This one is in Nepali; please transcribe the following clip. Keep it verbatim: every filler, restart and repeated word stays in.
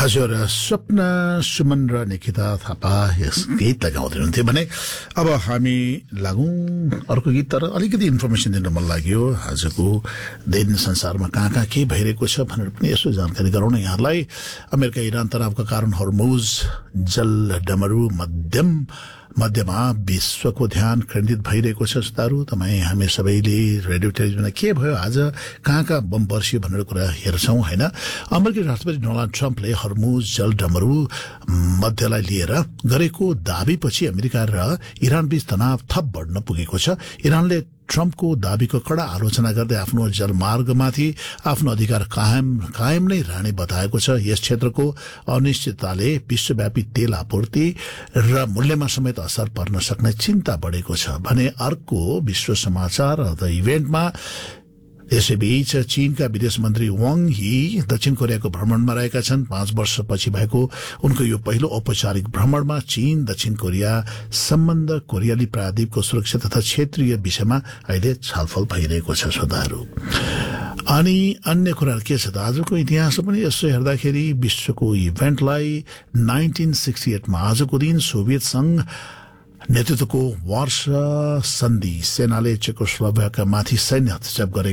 हजुर स्वप्न सुमन र निकिता थापा यस गीत लगाउँदै हुन्थे भने अब हामी लागौं अर्को गीत। तर अलिकति इन्फर्मेसन दिन मन लाग्यो आजको दिन संसारमा कहाँ कहाँ के भइरहेको छ भनेर पनि यसो जानकारी गराउन यहाँलाई। अमेरिका इरान तनावका कारण हर्मुज जल डमरू मध्यम मध्यमा विश्वको ध्यान केन्द्रित भइरहेको छ। श्रोताहरू तपाईँ हामी सबैले रेडियो टेलिभिजनमा के भयो आज कहाँ कहाँ बम बर्सियो भनेर कुरा हेर्छौं हैन। अमेरिकी राष्ट्रपति डोनाल्ड ट्रम्पले हर्मुज जल डमरू मध्यलाई लिएर गरेको दाबीपछि अमेरिका र इरान बीच तनाव थप बढ्न पुगेको छ। इरानले ट्रम्पको दाबीको कड़ा आलोचना गर्दै आफ्नो जलमार्गमाथि आफ्नो अधिकार कायम कायम नै रहने बताएको छ। यस क्षेत्रको अनिश्चितताले विश्वव्यापी तेल आपूर्ति र मूल्यमा समेत असर पर्न सक्ने चिन्ता बढेको छ भने अर्को विश्व समाचार द इभेन्टमा यसैबीच चीनका विदेश मन्त्री वाङ यी दक्षिण कोरियाको भ्रमणमा रहेका छन्। पाँच वर्षपछि भएको उनको यो पहिलो औपचारिक भ्रमणमा चीन दक्षिण कोरिया सम्बन्ध कोरियाली प्रायद्वीपको सुरक्षा तथा क्षेत्रीय विषयमा अहिले छलफल भइरहेको छ। श्रोताहरू अनि अन्य कुराहरू के छ त आजको इतिहास पनि यसो हेर्दाखेरि विश्वको इभेन्टलाई नाइन्टीन सिक्सटी एट मा आजको दिन सोभियत संघ नेतृत्वको वार्सा सन्धि सेनाले चेकोस्लोभाकिया माथि सैन्य हस्तक्षेप गरे